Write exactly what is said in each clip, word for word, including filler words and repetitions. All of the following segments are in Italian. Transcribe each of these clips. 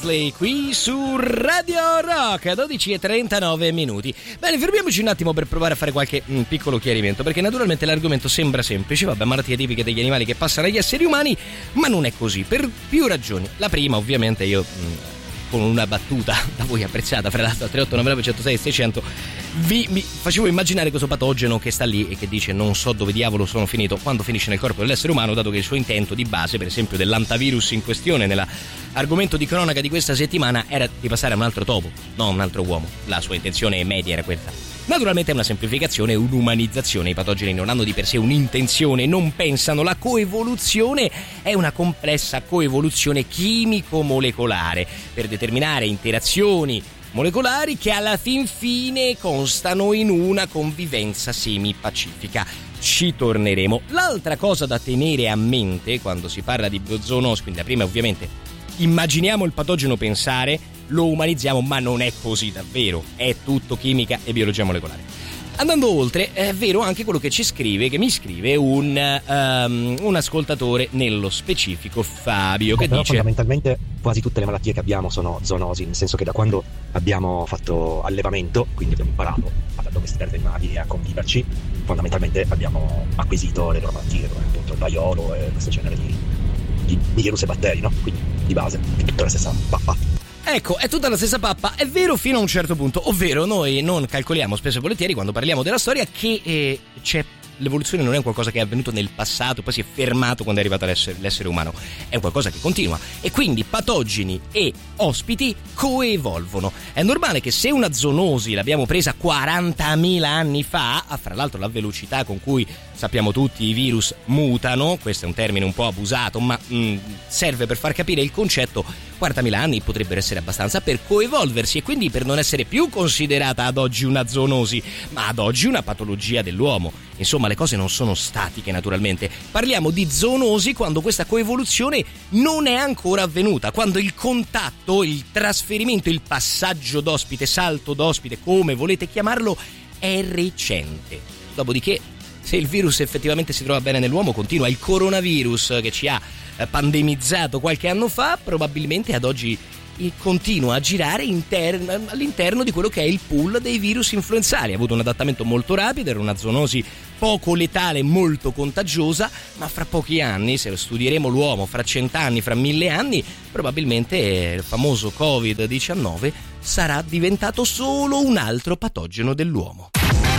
Coldplay qui su Radio Rock, dodici e trentanove minuti. Bene, fermiamoci un attimo per provare a fare qualche mh, piccolo chiarimento, perché naturalmente l'argomento sembra semplice, vabbè, malattie tipiche degli animali che passano agli esseri umani, ma non è così, per più ragioni. La prima, ovviamente, io mh, con una battuta da voi apprezzata, fra l'altro, tre otto nove nove uno zero sei sei zero zero, vi mi facevo immaginare questo patogeno che sta lì e che dice non so dove diavolo sono finito quando finisce nel corpo dell'essere umano, dato che il suo intento di base, per esempio dell'antavirus in questione nell'argomento di cronaca di questa settimana, era di passare a un altro topo, non un altro uomo. La sua intenzione media era questa. Naturalmente è una semplificazione, un'umanizzazione. I patogeni non hanno di per sé un'intenzione, non pensano. La coevoluzione è una complessa coevoluzione chimico-molecolare per determinare interazioni molecolari che alla fin fine constano in una convivenza semi-pacifica. Ci torneremo. L'altra cosa da tenere a mente quando si parla di zoonosi, quindi la prima ovviamente immaginiamo il patogeno pensare, lo umanizziamo, ma non è così davvero, è tutto chimica e biologia molecolare. Andando oltre, è vero anche quello che ci scrive, che mi scrive un, um, un ascoltatore, nello specifico Fabio, che Però dice: fondamentalmente quasi tutte le malattie che abbiamo sono zoonosi, nel senso che da quando abbiamo fatto allevamento, quindi abbiamo imparato ad addomesticare gli animali e a conviverci, fondamentalmente abbiamo acquisito le loro malattie, come appunto il vaiolo e questo genere di, di virus e batteri, no? Quindi di base è tutta la stessa pappa. Ecco, è tutta la stessa pappa, è vero fino a un certo punto, ovvero noi non calcoliamo spesso e volentieri quando parliamo della storia che eh, c'è l'evoluzione non è un qualcosa che è avvenuto nel passato e poi si è fermato quando è arrivato l'essere, l'essere umano, è un qualcosa che continua e quindi patogeni e ospiti coevolvono. È normale che se una zoonosi l'abbiamo presa quarantamila anni fa, fra l'altro la velocità con cui sappiamo tutti i virus mutano, questo è un termine un po' abusato ma mh, serve per far capire il concetto, quarantamila anni potrebbero essere abbastanza per coevolversi e quindi per non essere più considerata ad oggi una zoonosi, ma ad oggi una patologia dell'uomo. Insomma, le cose non sono statiche naturalmente. Parliamo di zoonosi quando questa coevoluzione non è ancora avvenuta, quando il contatto, il trasferimento, il passaggio d'ospite, salto d'ospite, come volete chiamarlo, è recente. Dopodiché, se il virus effettivamente si trova bene nell'uomo, continua. Il coronavirus che ci ha pandemizzato qualche anno fa, probabilmente ad oggi continua a girare inter- all'interno di quello che è il pool dei virus influenzali. Ha avuto un adattamento molto rapido, era una zoonosi poco letale, molto contagiosa, ma fra pochi anni, se studieremo l'uomo, fra cent'anni, fra mille anni, probabilmente il famoso covid diciannove sarà diventato solo un altro patogeno dell'uomo.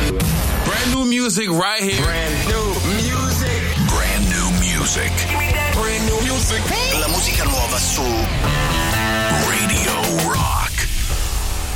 Brand new music right here. Brand new music. Brand new music. Brand new music. La musica